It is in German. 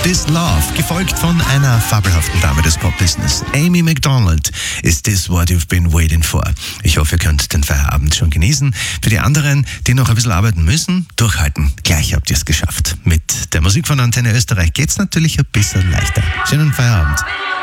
This Love, gefolgt von einer fabelhaften Dame des Pop-Business. Amy Macdonald, Is This What You've Been Waiting For? Ich hoffe, ihr könnt den Feierabend schon genießen. Für die anderen, die noch ein bisschen arbeiten müssen, durchhalten. Gleich habt ihr es geschafft. Mit der Musik von Antenne Österreich geht's natürlich ein bisschen leichter. Schönen Feierabend.